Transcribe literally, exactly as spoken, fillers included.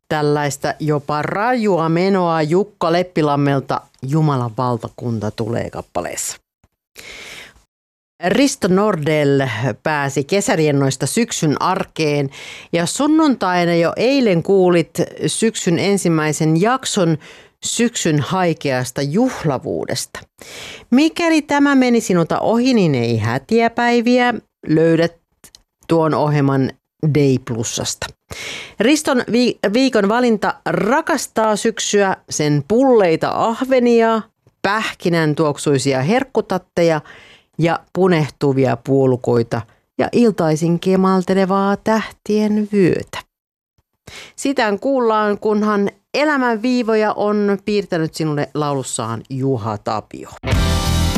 Tällaista jopa rajua menoa Jukka Leppilammelta Jumalan valtakunta tulee kappaleessa. Risto Nordell pääsi kesäriennoista syksyn arkeen ja sunnuntaina jo eilen kuulit syksyn ensimmäisen jakson syksyn haikeasta juhlavuudesta. Mikäli tämä meni sinulta ohi, niin ei hätiäpäiviä, löydät tuon ohjelman Day Plusasta. Riston viikon valinta rakastaa syksyä, sen pulleita ahvenia, pähkinän tuoksuisia herkkutatteja ja punehtuvia puolukoita ja iltaisin kemaltelevaa tähtien vyötä. Sitä kuullaan, kunhan elämän viivoja on piirtänyt sinulle laulussaan Juha Tapio.